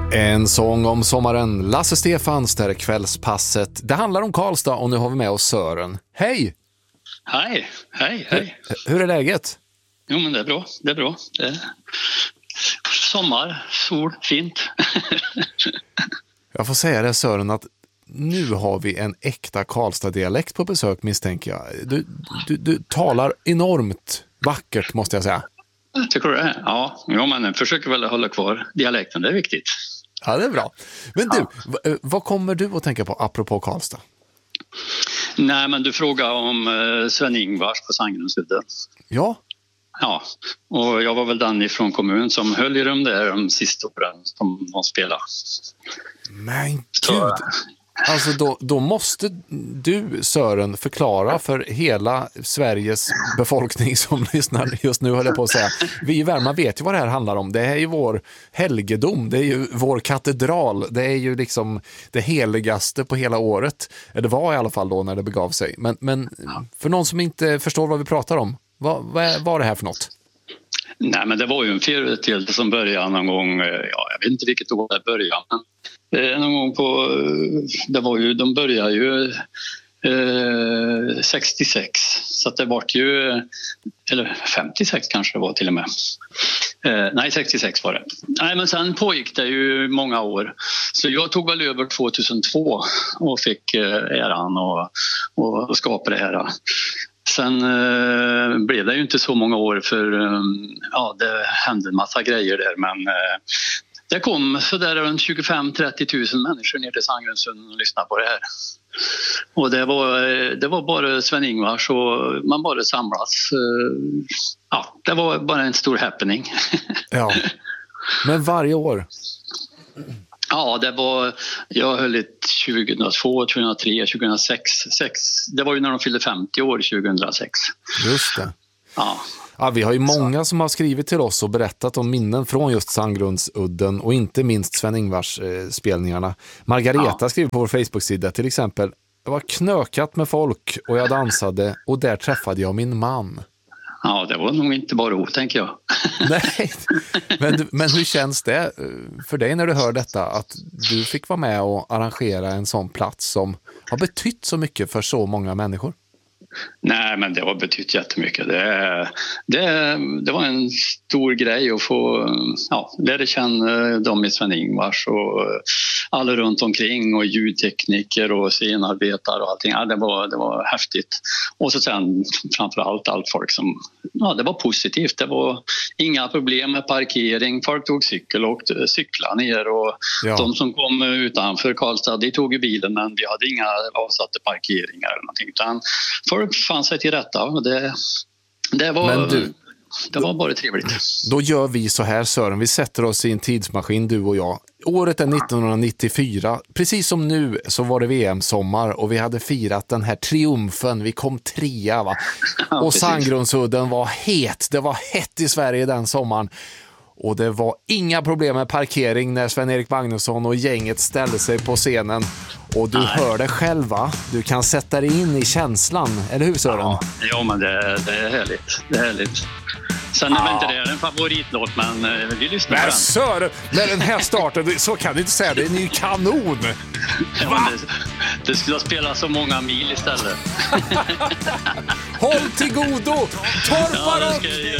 En sång om sommaren, Lasse Stefans, där kvällspasset. Det handlar om Karlstad och nu har vi med oss Sören. Hej! Hej. Hur är läget? Jo, men det är bra. Det är sommar, sol, fint. Jag får säga det, Sören, att nu har vi en äkta Karlstad-dialekt på besök, misstänker jag. Du talar enormt vackert, måste jag säga. Tycker du det? Ja, men försöker väl hålla kvar dialekten, det är viktigt. Ja, det är bra. Men du, vad kommer du att tänka på apropå Karlstad? Nej, men du frågar om Sven-Ingvars på Sandgrundsudden. Ja. Ja, och jag var väl den ifrån kommun som höll i dem där de sista åren som de spelade. Men gud, alltså då måste du, Sören, förklara för hela Sveriges befolkning som lyssnar just nu, höll jag på att säga. Vi i Värmland vet ju vad det här handlar om. Det är ju vår helgedom, det är ju vår katedral, det är ju liksom det heligaste på hela året. Det var i alla fall då när det begav sig. Men för någon som inte förstår vad vi pratar om, vad var det här för något? Nej, men det var ju en företeelse som började någon gång, jag vet inte vilket år det började, men någon gång på, de började ju 66, så att det var ju, eller 56 kanske det var till och med. Nej, 66 var det. Nej, men sen pågick det ju många år. Så jag tog väl över 2002 och fick äran och skapa det här. Sen blev det ju inte så många år för det hände en massa grejer där, men det kom så där runt 25-30 000 människor ner till Sandgrundsudden och lyssnade på det här. Och det var bara Sven-Ingvars och man bara samlas. Det var bara en stor happening. Ja, men varje år? Ja, jag höll ett 2002, 2003, 2006. Det var ju när de fyllde 50 år 2006. Just det. Ja, vi har ju många som har skrivit till oss och berättat om minnen från just Sandgrundsudden och inte minst Sven-Ingvars spelningarna. Margareta skriver på vår Facebook-sida till exempel: det var knökat med folk och jag dansade och där träffade jag min man. Ja, det var nog inte bara ord, tänker jag. Nej, men hur känns det för dig när du hör detta, att du fick vara med och arrangera en sån plats som har betytt så mycket för så många människor? Nej, men det har betytt jättemycket. Det var en stor grej att få lära känna dem i Sven-Ingvars och alla runt omkring och ljudtekniker och scenarbetare och allting. Ja, det var häftigt. Och så sen framförallt allt folk som, det var positivt. Det var inga problem med parkering. Folk tog cykel och cykla ner och de som kom utanför Karlstad, de tog ju bilen, men vi hade inga avsatta parkeringar eller någonting, utan folk fann sig till rätta och det var bara trevligt. Då gör vi så här, Sören, vi sätter oss i en tidsmaskin, du och jag. Året är 1994, precis som nu så var det VM-sommar och vi hade firat den här triumfen, vi kom 3, va? Och Sandgrundsudden var het, det var hett i Sverige den sommaren. Och det var inga problem med parkering när Sven-Erik Magnusson och gänget ställde sig på scenen. Och du hör det själv, va? Du kan sätta dig in i känslan, eller hur, Sören? Ja, men det är härligt. Det är härligt. Sen är väl inte det en favoritlåt, men vi lyssnar på den. Sören, när den här starten, så kan du inte säga, det är ju kanon! Ja, det skulle spela så många mil istället. Håll till godo! Torpa